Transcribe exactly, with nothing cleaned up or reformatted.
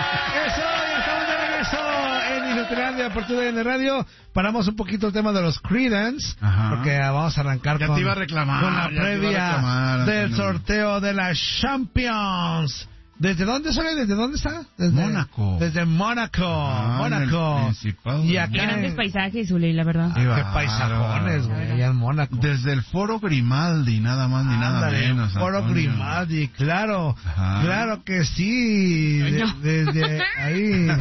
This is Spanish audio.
Eso, ya estamos de regreso en Industrial de Apertura en la radio. Paramos un poquito el tema de los Creedence, Ajá. porque vamos a arrancar Ya con, te iba a reclamar, con la ya te iba a previa reclamar, del Antonio. sorteo de la Champions. ¿Desde dónde sale? ¿Desde dónde está? Desde Mónaco. Desde Mónaco, Ah, Mónaco. en el Principado. Y Qué acá Grandes en- paisajes, Uli, la verdad. Ah, Qué qué bárbaro. paisajones, güey, allá en Mónaco. Desde el Foro Grimaldi, nada más ni nada Ándale, menos. Foro Antonio. Grimaldi, claro, Ajá. claro que sí, de- Coño. desde ahí.